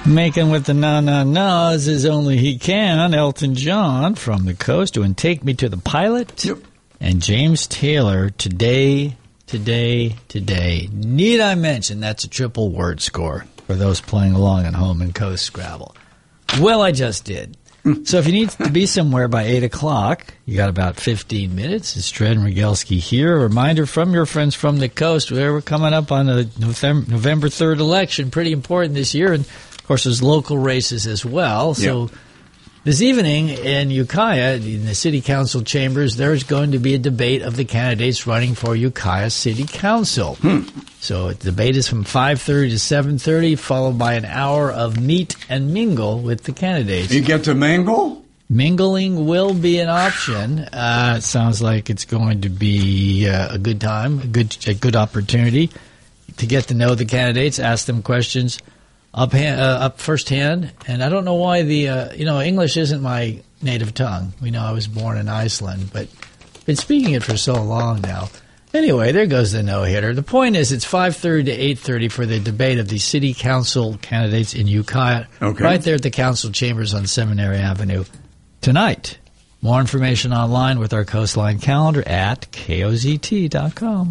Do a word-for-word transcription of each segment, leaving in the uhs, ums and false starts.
Making with the na-na-nas as only he can, Elton John from the coast doing Take Me to the Pilot. Yep. And James Taylor, Today, Today, Today. Need I mention that's a triple word score for those playing along at home in Coast Scrabble. Well, I just did. So if you need to be somewhere by eight o'clock, you got about fifteen minutes. It's Dred and Rogalski here. A reminder from your friends from the coast, where we're coming up on the November third election. Pretty important this year. And, of course, there's local races as well. So yep. This evening in Ukiah, in the City Council chambers, there's going to be a debate of the candidates running for Ukiah City Council. Hmm. So the debate is from five thirty to seven thirty, followed by an hour of meet and mingle with the candidates. You get to mingle? Mingling will be an option. Uh, it sounds like it's going to be uh, a good time, a good, a good opportunity to get to know the candidates, ask them questions up, hand, uh, up firsthand. And I don't know why the, uh, you know, English isn't my native tongue. We know I was born in Iceland, but been speaking it for so long now. Anyway, there goes the no-hitter. The point is it's five thirty to eight thirty for the debate of the city council candidates in Ukiah, okay. right there at the council chambers on Seminary Avenue tonight. More information online with our Coastline calendar at K O Z T dot com.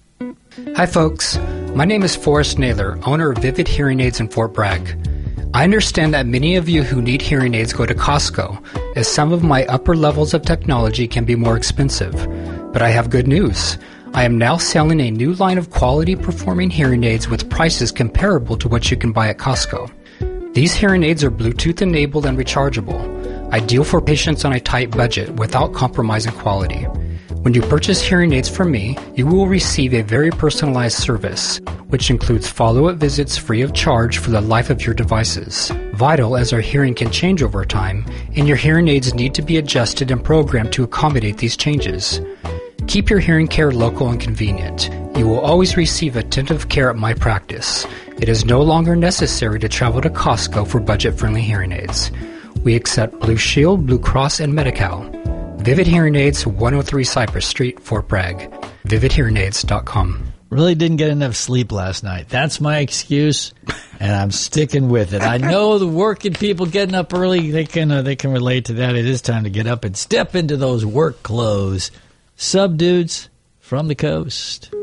Hi, folks. My name is Forrest Naylor, owner of Vivid Hearing Aids in Fort Bragg. I understand that many of you who need hearing aids go to Costco, as some of my upper levels of technology can be more expensive. But I have good news. I am now selling a new line of quality performing hearing aids with prices comparable to what you can buy at Costco. These hearing aids are Bluetooth enabled and rechargeable, ideal for patients on a tight budget without compromising quality. When you purchase hearing aids from me, you will receive a very personalized service, which includes follow-up visits free of charge for the life of your devices. Vital, as our hearing can change over time, and your hearing aids need to be adjusted and programmed to accommodate these changes. Keep your hearing care local and convenient. You will always receive attentive care at my practice. It is no longer necessary to travel to Costco for budget-friendly hearing aids. We accept Blue Shield, Blue Cross, and Medi-Cal. Vivid Hearing Aids, one oh three Cypress Street, Fort Bragg. vivid hearing aids dot com. Really didn't get enough sleep last night. That's my excuse, and I'm sticking with it. I know the working people getting up early, they can uh, they can relate to that. It is time to get up and step into those work clothes. Subdudes from the coast.